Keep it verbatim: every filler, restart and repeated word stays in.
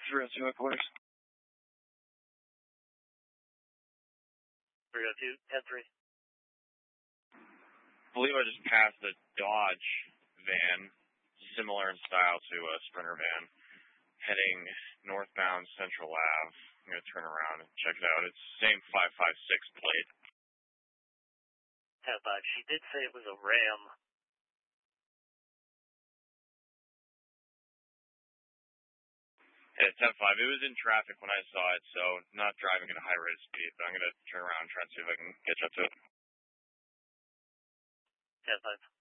three oh two headquarters. three oh two, ten three. I believe I just passed a Dodge van, similar in style to a Sprinter van, heading northbound Central Ave. I'm going to turn around and check it out. It's the same five five six plate. ten five, she did say it was a Ram. Yeah, ten five. It was in traffic when I saw it, so not driving at a high rate of speed, but I'm going to turn around and try and see if I can catch up to it. ten five.